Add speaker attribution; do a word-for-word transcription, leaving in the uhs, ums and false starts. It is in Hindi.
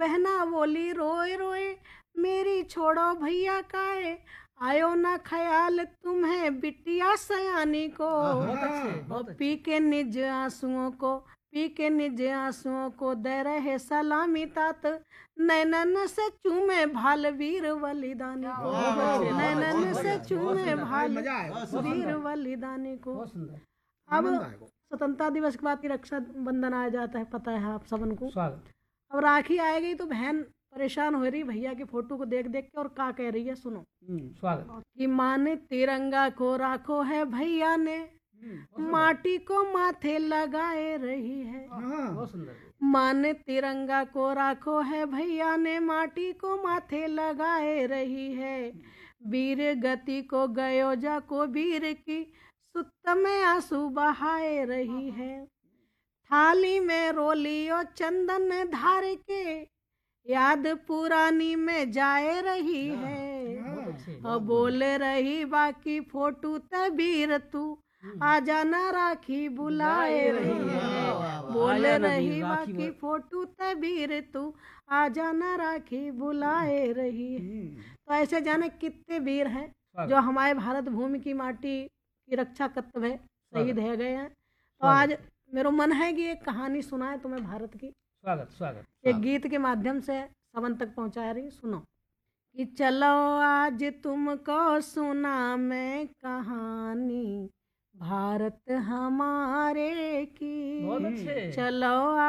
Speaker 1: बहना बोली रोए रोए, मेरी छोड़ो भैया काए, आयो ना ख्याल तुम्हें बिटिया सयानी को। और पी के निज आंसुओं को पी के निज आंसुओं को दे रहे सलामी तात, नैनन से चूमे भाल वीर बलिदानी को, नैनन से चूमे भाल वीर बलिदानी को। अब स्वतंत्रता दिवस के बाद की रक्षा बंधन आ जाता है, पता है आप सबन को। अब राखी आएगी तो बहन परेशान हो रही भैया की फोटो को देख देख के, और क्या कह रही है सुनो। स्वागत कि माँ ने तिरंगा को राखो है भैया ने, माटी को माथे लगाए रही है। माँ ने तिरंगा को राखो है भैया ने, माटी को माथे लगाए रही है। वीर गति को गयोजा को वीर की, सुत में आंसू बहाए रही है। थाली में रोलियो चंदन धार के, याद पुरानी में जाए रही है। और बोल रही बाकी फोटो तबीर तू, आ जाना राखी बुलाए रही है। बोल रही बाकी फोटो तबीर तू, आ जाना राखी बुलाए रही है। तो ऐसे जाने कितने वीर हैं जो हमारे भारत भूमि की माटी की रक्षा करते हुए शहीद है गए हैं। तो आज मेरा मन है कि एक कहानी सुनाए तुम्हें भारत की। स्वागत स्वागत एक गीत के माध्यम से सबन तक पहुंचा रही, सुनो। कि चलो आज तुमको सुना मैं कहानी, भारत हमारे की। चलो